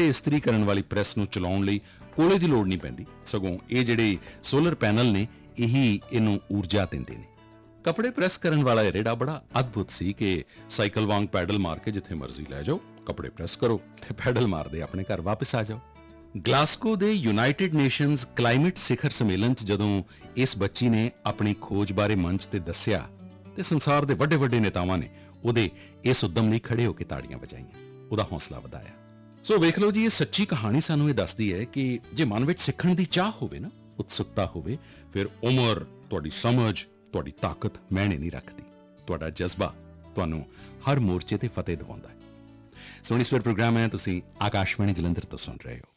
ਤੇ ਇਸਤਰੀ ਕਰਨ ਵਾਲੀ ਪ੍ਰੈਸ ਨੂੰ ਚਲਾਉਣ ਲਈ ਕੋਲੇ ਦੀ ਲੋੜ ਨਹੀਂ ਪੈਂਦੀ, ਸਗੋਂ ਇਹ ਜਿਹੜੇ ਸੋਲਰ ਪੈਨਲ ਨੇ ਇਹੀ ਇਹਨੂੰ ਊਰਜਾ ਦਿੰਦੇ ਨੇ। ਕੱਪੜੇ ਪ੍ਰੈਸ ਕਰਨ ਵਾਲਾ ਇਹ ਰੇੜਾ ਬੜਾ ਅਦਭੁਤ ਸੀ ਕਿ ਸਾਈਕਲ ਵਾਂਗ ਪੈਡਲ ਮਾਰ ਕੇ ਜਿੱਥੇ ਮਰਜ਼ੀ ਲੈ ਜਾਓ, ਕੱਪੜੇ ਪ੍ਰੈਸ ਕਰੋ ਤੇ ਪੈਡਲ ਮਾਰਦੇ ਆਪਣੇ ਘਰ ਵਾਪਸ ਆ ਜਾਓ। ਗਲਾਸਗੋ ਦੇ ਯੂਨਾਈਟਿਡ ਨੇਸ਼ਨਜ਼ ਕਲਾਈਮੇਟ ਸਿਖਰ ਸੰਮੇਲਨ 'ਚ ਜਦੋਂ ਇਸ ਬੱਚੀ ਨੇ ਆਪਣੀ ਖੋਜ ਬਾਰੇ ਮੰਚ ਤੇ ਦੱਸਿਆ ਤੇ ਸੰਸਾਰ ਦੇ ਵੱਡੇ ਵੱਡੇ ਨੇਤਾਵਾਂ ਨੇ ਉਹਦੇ ਇਸ ਉਦਮ ਲਈ ਖੜੇ ਹੋ ਕੇ ਤਾੜੀਆਂ ਵਜਾਈਆਂ, ਉਹਦਾ ਹੌਸਲਾ ਵਧਾਇਆ। ਸੋ ਵੇਖ ਲਓ ਜੀ, ਇਹ ਸੱਚੀ ਕਹਾਣੀ ਸਾਨੂੰ ਇਹ ਦੱਸਦੀ ਹੈ ਕਿ ਜੇ ਮਨ ਵਿੱਚ ਸਿੱਖਣ ਦੀ ਚਾਹ ਹੋਵੇ ਨਾ, ਉਤਸੁਕਤਾ ਹੋਵੇ, ਫਿਰ ਉਮਰ, ਤੁਹਾਡੀ ਸਮਝ, ਤੁਹਾਡੀ ਤਾਕਤ ਮਾਇਨੇ ਨਹੀਂ ਰੱਖਦੀ। ਤੁਹਾਡਾ ਜਜ਼ਬਾ ਤੁਹਾਨੂੰ ਹਰ ਮੋਰਚੇ ਤੇ ਫਤਿਹ ਦਿਵਾਉਂਦਾ ਹੈ। ਸੋਹਣੀ ਸਵੇਰ ਪ੍ਰੋਗਰਾਮ ਹੈ, ਤੁਸੀਂ ਆਕਾਸ਼ਵਾਣੀ ਜਲੰਧਰ ਤੋਂ ਸੁਣ ਰਹੇ ਹੋ।